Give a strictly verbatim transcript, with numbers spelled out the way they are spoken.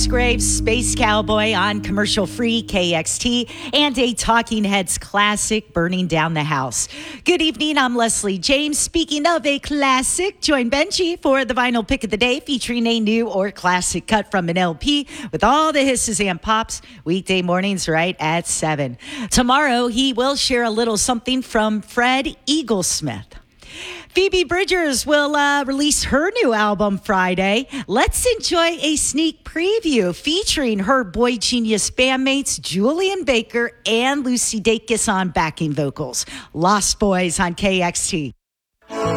Musgraves, Space Cowboy on commercial-free K X T, and a Talking Heads classic, Burning Down the House. Good evening, I'm Leslie James. Speaking of a classic, join Benji for the vinyl pick of the day, featuring a new or classic cut from an L P with all the hisses and pops, weekday mornings right at seven. Tomorrow, he will share a little something from Fred Eaglesmith. Phoebe Bridgers will uh, release her new album Friday. Let's enjoy a sneak preview featuring her Boy Genius bandmates Julian Baker and Lucy Dacus on backing vocals. Lost Boys on K X T.